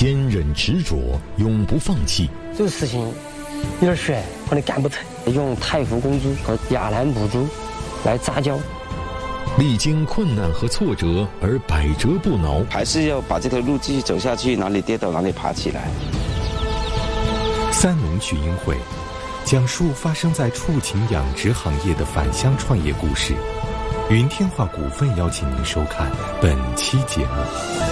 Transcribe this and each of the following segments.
坚韧执着，永不放弃。 这个事情有点悬，可能干不成。用太湖公猪和亚兰母猪来杂交， 历经困难和挫折而百折不挠， 还是要把这条路继续走下去，哪里跌倒哪里爬起来。 三农聚英会讲述发生在畜禽养殖行业的返乡创业故事。云天化股份邀请您收看本期节目。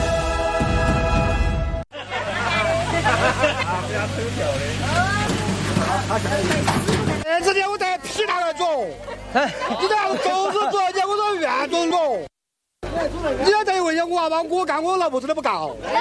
这天我在皮大了走，你这样走着做，结果说远走走。你要再问下我吧，我干我老婆子都不干，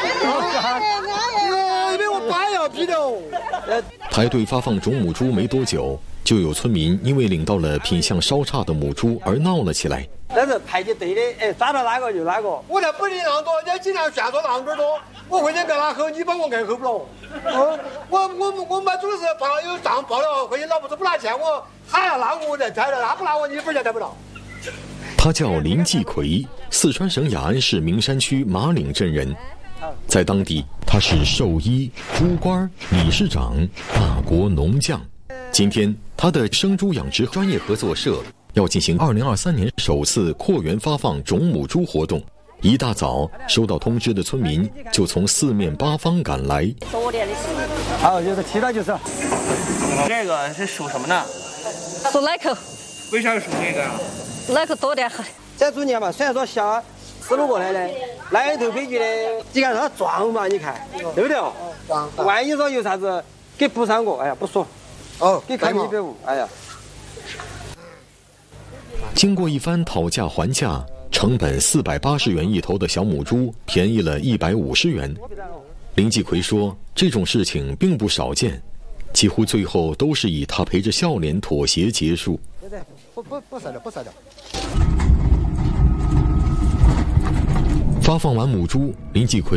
因为我爸要批的。 排队发放种母猪没多久，就有村民因为领到了品相稍差的母猪而闹了起来。 但是排起队的，抓到哪个就哪个。我在本地那么多，你经常劝说那么多，我回去跟他吼，你帮我硬吼不了。我买猪的时候报有账报了，回去老婆子不拿钱，我他要拉我再摘了，他不拿我1分钱摘不到。 他叫林继奎，四川省雅安市名山区马岭镇人，在当地他是兽医、猪官、理事长、大国农将。今天他的生猪养殖专业合作社要进行2023年首次扩员发放种母猪活动，一大早收到通知的村民就从四面八方赶来。 好，就是提到就是这个是属什么呢？ 属奶口。 为啥要属这个啊？ 奶口多点很。 这猪年嘛，虽然说小思路过来的，来头悲剧的，你看它壮嘛，你看对不对？万一说有啥子给补上过，哎呀不说，给开150，哎呀。 经过一番讨价还价，成本480元一头的小母猪便宜了150元。林继奎说，这种事情并不少见，几乎最后都是以他陪着笑脸妥协结束。 不杀掉。 发放完母猪，林继奎